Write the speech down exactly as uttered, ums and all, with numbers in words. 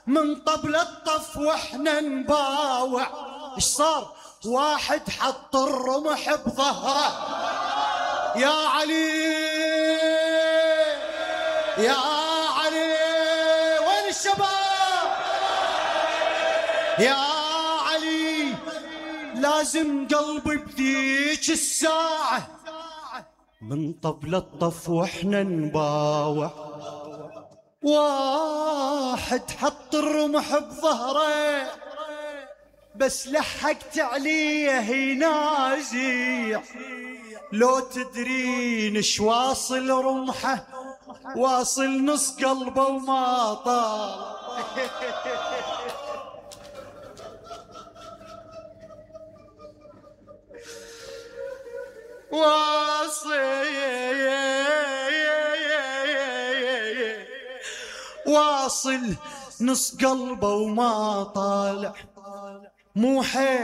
من طبل الطف واحنا نباوع. ايش صار؟ واحد حط الرمح بظهره. يا علي يا علي وين الشباب؟ يا علي لازم قلبي بذيك الساعة من طبل الطف واحنا نباوع. واحد حط الرمح بظهره بس لحقت عليه ينازع. لو تدرين ش واصل رمحه واصل نص قلبه وما طال. واصل واصل نص قلبه وما طالع. مو حيل